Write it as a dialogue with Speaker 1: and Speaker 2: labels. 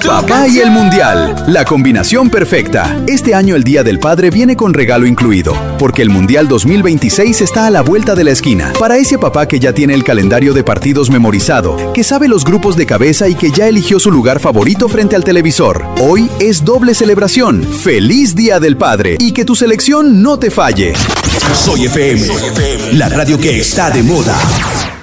Speaker 1: Papá y el Mundial, la combinación perfecta. Este año el Día del Padre viene con regalo incluido, porque el Mundial 2026 está a la vuelta de la esquina. Para ese papá que ya tiene el calendario de partidos memorizado, que sabe los grupos de cabeza y que ya eligió su lugar favorito frente al televisor. Hoy es doble celebración. ¡Feliz Día del Padre! Y que tu selección no te falle.
Speaker 2: Soy FM, la radio que está de moda.